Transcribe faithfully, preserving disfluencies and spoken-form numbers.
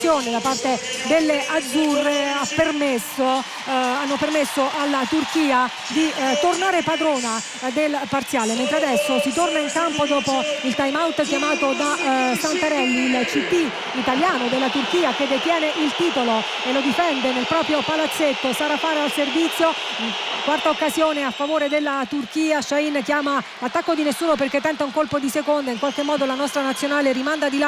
da parte delle azzurre ha permesso, eh, hanno permesso alla Turchia di eh, tornare padrona eh, del parziale, mentre adesso si torna in campo dopo il time out chiamato da eh, Santarelli, il C T italiano della Turchia che detiene il titolo e lo difende nel proprio palazzetto. Sarafara al servizio, quarta occasione a favore della Turchia. Şahin chiama attacco di nessuno perché tenta un colpo di seconda, in qualche modo la nostra nazionale rimanda di là